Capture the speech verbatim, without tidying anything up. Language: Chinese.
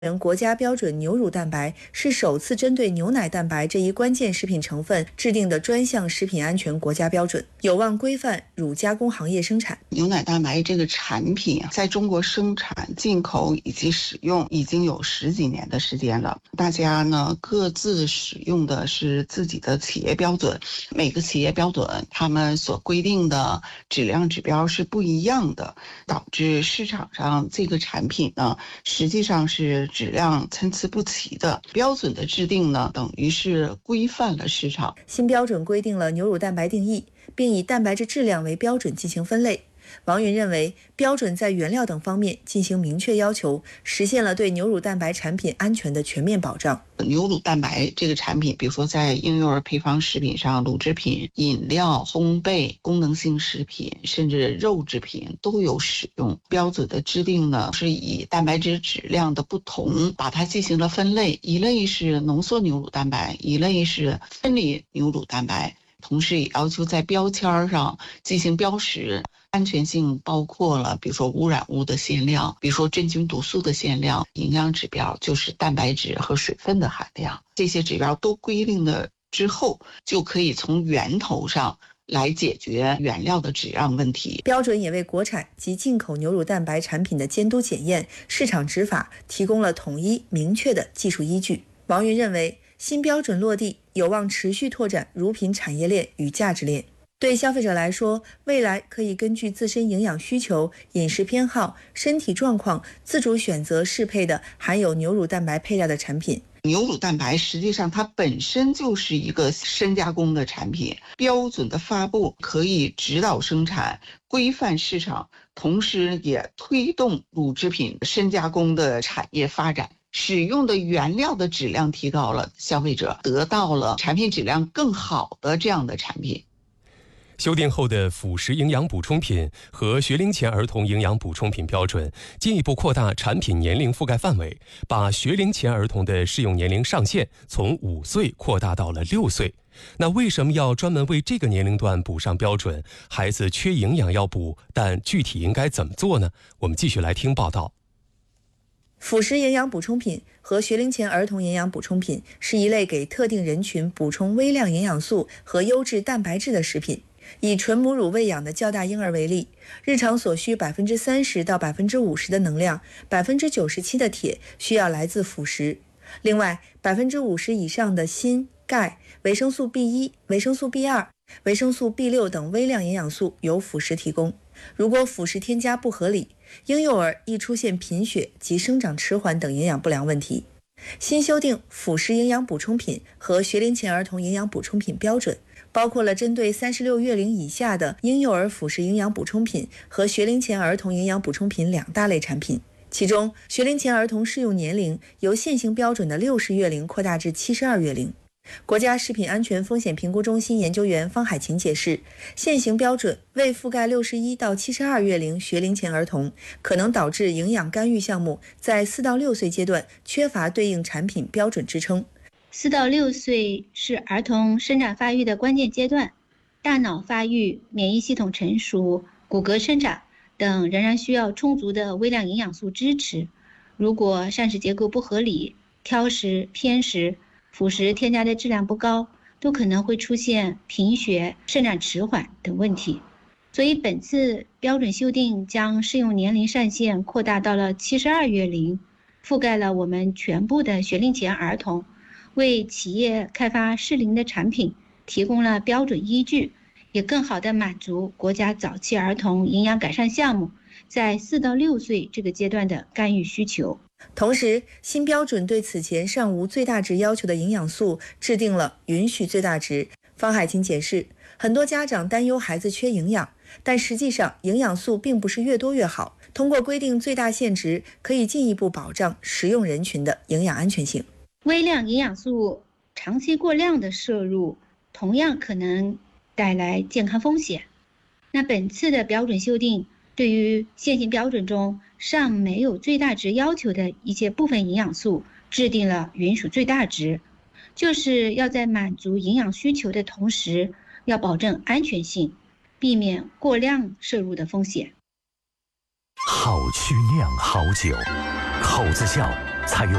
国家标准牛乳蛋白是首次针对牛奶蛋白这一关键食品成分制定的专项食品安全国家标准，有望规范乳加工行业生产。 牛奶蛋白这个产品在中国生产、进口以及使用已经有十几年的时间了。大家呢各自使用的是自己的企业标准，每个企业标准他们所规定的质量指标是不一样的，导致市场上这个产品呢实际上是质量参差不齐的。标准的制定呢，等于是规范了市场。 新标准规定了牛乳蛋白定义，并以蛋白质质量为标准进行分类。王云认为，标准在原料等方面进行明确要求，实现了对牛乳蛋白产品安全的全面保障。 牛乳蛋白这个产品，比如说在婴幼儿配方食品上，乳制品、饮料、烘焙、功能性食品，甚至肉制品都有使用。标准的制定呢，是以蛋白质质量的不同，把它进行了分类，一类是浓缩牛乳蛋白，一类是分离牛乳蛋白。同时也要求在标签上进行标识，安全性包括了比如说污染物的限量，比如说真菌毒素的限量，营养指标就是蛋白质和水分的含量，这些指标都规定了之后，就可以从源头上来解决原料的质量问题。 标准也为国产及进口牛乳蛋白产品的监督检验、市场执法提供了统一明确的技术依据。王云认为，新标准落地有望持续拓展乳品产业链与价值链。对消费者来说，未来可以根据自身营养需求、饮食偏好、身体状况，自主选择适配的含有牛乳蛋白配料的产品。 牛乳蛋白实际上它本身就是一个深加工的产品，标准的发布可以指导生产、规范市场，同时也推动乳制品深加工的产业发展。使用的原料的质量提高了，消费者得到了产品质量更好的这样的产品。 修订后的辅食营养补充品和学龄前儿童营养补充品标准进一步扩大产品年龄覆盖范围，把学龄前儿童的适用年龄上限从五岁扩大到了六岁。那为什么要专门为这个年龄段补上标准？孩子缺营养要补，但具体应该怎么做呢？我们继续来听报道。 辅食营养补充品和学龄前儿童营养补充品是一类给特定人群补充微量营养素和优质蛋白质的食品。以纯母乳喂养的较大婴儿为例，日常所需百分之三十到百分之五十的能量，百分之九十七的铁需要来自辅食。另外，百分之五十以上的锌、钙、维生素 B 一、维生素 B 二、维生素 B 六等微量营养素由辅食提供。如果辅食添加不合理，婴幼儿易出现贫血及生长迟缓等营养不良问题。新修订辅食营养补充品和学龄前儿童营养补充品标准，包括了针对三十六月龄以下的婴幼儿辅食营养补充品和学龄前儿童营养补充品两大类产品。其中，学龄前儿童适用年龄由现行标准的六十月龄扩大至七十二月龄。国家食品安全风险评估中心研究员方海琴解释，现行标准未覆盖六十一到七十二月龄学龄前儿童，可能导致营养干预项目在四到六岁阶段缺乏对应产品标准支撑。 四到六岁是儿童生长发育的关键阶段，大脑发育、免疫系统成熟、骨骼生长等仍然需要充足的微量营养素支持。如果膳食结构不合理、挑食、偏食，辅食添加的质量不高，都可能会出现贫血、生长迟缓等问题。所以本次标准修订将适用年龄上限扩大到了七十二月龄，覆盖了我们全部的学龄前儿童，为企业开发适龄的产品提供了标准依据，也更好地满足国家早期儿童营养改善项目在四到六岁这个阶段的干预需求。 同时，新标准对此前尚无最大值要求的营养素制定了允许最大值。方海琴解释，很多家长担忧孩子缺营养，但实际上营养素并不是越多越好。通过规定最大限值，可以进一步保障食用人群的营养安全性。 微量营养素长期过量的摄入，同样可能带来健康风险。那本次的标准修订，对于现行标准中尚没有最大值要求的一些部分营养素制定了允许最大值，就是要在满足营养需求的同时，要保证安全性，避免过量摄入的风险。 好曲酿好酒，口子窖采用